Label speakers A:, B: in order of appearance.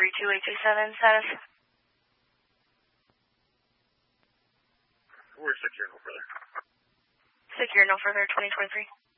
A: 32827 status.
B: We're secure no further.
A: Secure no further, 2023.